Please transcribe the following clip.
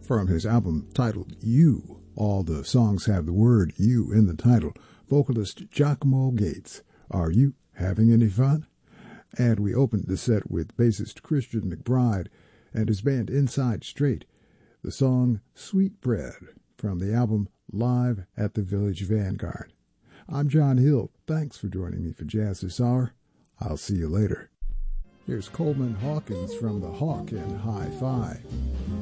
from his album titled You. All the songs have the word you in the title. Vocalist Giacomo Gates. Are you having any fun? And we opened the set with bassist Christian McBride and his band Inside Straight. The song Sweet Bread from the album Live at the Village Vanguard. I'm John Hill. Thanks for joining me for Jazz This Hour. I'll see you later. Here's Coleman Hawkins from the Hawk in Hi-Fi.